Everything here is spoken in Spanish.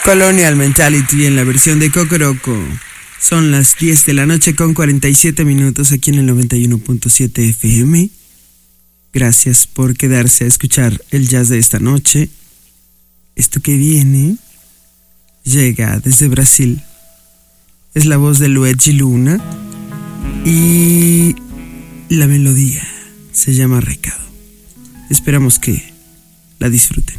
Colonial Mentality en la versión de Cocoroco. Son las 10 de la noche con 47 minutos aquí en el 91.7 FM. Gracias por quedarse a escuchar el jazz de esta noche. Esto que viene llega desde Brasil. Es la voz de Luigi Luna y la melodía se llama Recado. Esperamos que la disfruten.